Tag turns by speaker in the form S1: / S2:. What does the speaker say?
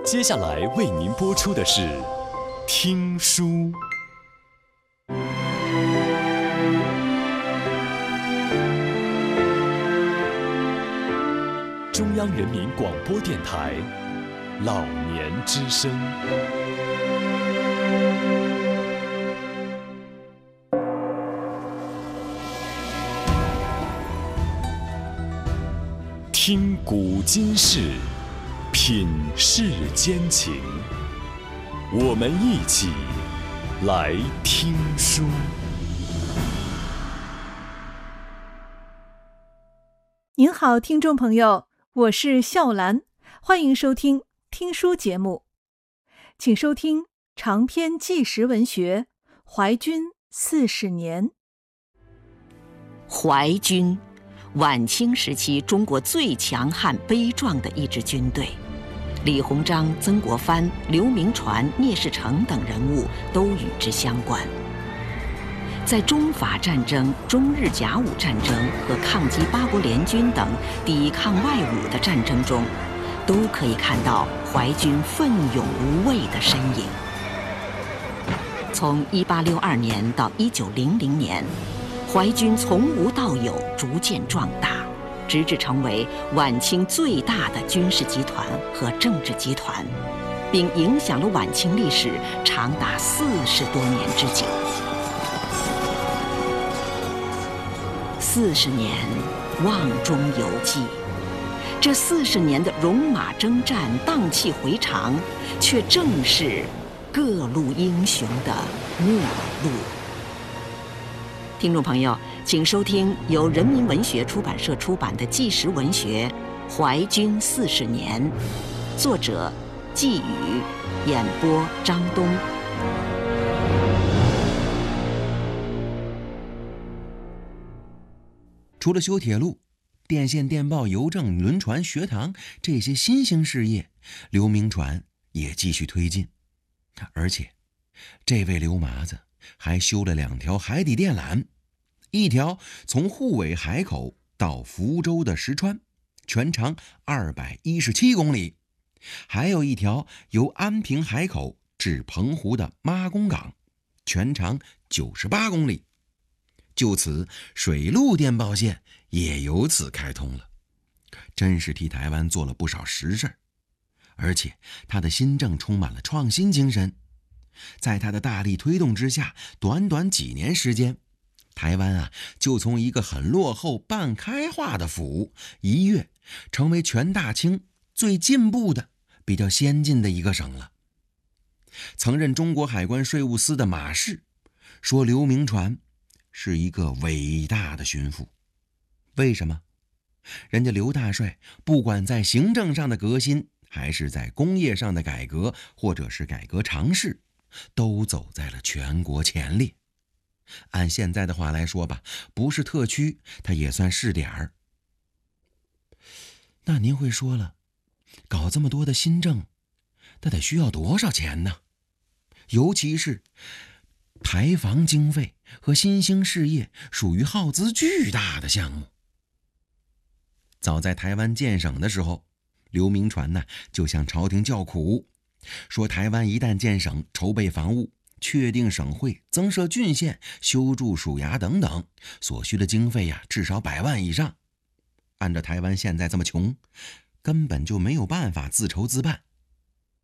S1: 接下来为您播出的是听书。中央人民广播电台老年之声。听古今事，品世间情，我们一起来听书。
S2: 您好，听众朋友，我是笑兰，欢迎收听听书节目，请收听长篇纪实文学《淮军40年》。
S3: 淮军，晚清时期中国最强悍悲壮的一支军队，李鸿章、曾国藩、刘铭传、聂士成等人物都与之相关。在中法战争、中日甲午战争和抗击八国联军等抵抗外侮的战争中，都可以看到淮军奋勇无畏的身影。从1862年到1900年，淮军从无到有，逐渐壮大，直至成为晚清最大的军事集团和政治集团，并影响了晚清历史长达40多年之久。40年瓮中有记，这40年的戎马征战、荡气回肠，却正是各路英雄的末路。听众朋友，请收听由人民文学出版社出版的纪实文学《淮军40年》，作者季宇，演播张东。
S4: 除了修铁路、电线电报、邮政、轮船、学堂这些新兴事业，刘铭传也继续推进。而且这位刘麻子还修了2条海底电缆，一条从沪尾海口到福州的石川，全长217公里，还有一条由安平海口至澎湖的妈宫港，全长98公里。就此，水陆电报线也由此开通了，真是替台湾做了不少实事。而且他的新政充满了创新精神，在他的大力推动之下，短短几年时间，台湾就从一个很落后半开化的府，一跃成为全大清最进步的、比较先进的一个省了。曾任中国海关税务司的马氏说，刘铭传是一个伟大的巡抚。为什么？人家刘大帅不管在行政上的革新，还是在工业上的改革，或者是改革尝试，都走在了全国前列。按现在的话来说吧，不是特区，他也算是点儿。那您会说了，搞这么多的新政，那得需要多少钱呢？尤其是台防经费和新兴事业属于耗资巨大的项目。早在台湾建省的时候，刘铭传就向朝廷叫苦，说台湾一旦建省，筹备防务、确定省会、增设郡县、修筑署衙等等，所需的经费至少100万以上。按照台湾现在这么穷，根本就没有办法自筹自办。